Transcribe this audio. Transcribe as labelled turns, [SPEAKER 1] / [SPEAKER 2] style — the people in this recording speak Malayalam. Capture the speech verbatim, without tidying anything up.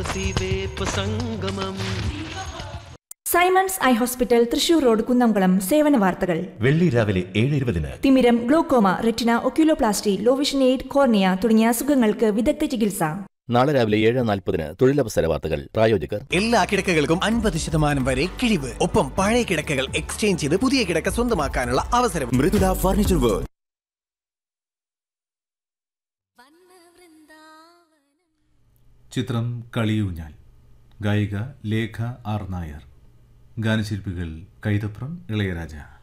[SPEAKER 1] Symons eye hospital Thrissur road Kunnamkulam സേവന വാർത്തകൾ.
[SPEAKER 2] വെള്ളി രാവിലെ ഏഴ് ഇരുപതിന്
[SPEAKER 1] തിമിരം, glaucoma, retina, oculoplasty, low vision aid, cornea തുടങ്ങിയ അസുഖങ്ങൾക്ക് വിദഗ്ധ ചികിത്സ.
[SPEAKER 3] നാളെ രാവിലെ ഏഴ് നാൽപ്പതിന് തൊഴിലവസര വാർത്തകൾ. പ്രായോജകർ
[SPEAKER 4] എല്ലാ കിടക്കകൾക്കും അൻപത് ശതമാനം വരെ കിഴിവ്. ഒപ്പം പഴയ കിടക്കകൾ എക്സ്ചേഞ്ച് ചെയ്ത് പുതിയ കിടക്ക സ്വന്തമാക്കാനുള്ള അവസരം.
[SPEAKER 5] Mridula furniture world.
[SPEAKER 6] ചിത്രം കളിയൂഞ്ഞാൽ. ഗായിക ലേഖ ആർ നായർ. ഗാനശില്പികൾ കൈതപ്രം, ഇളയരാജ.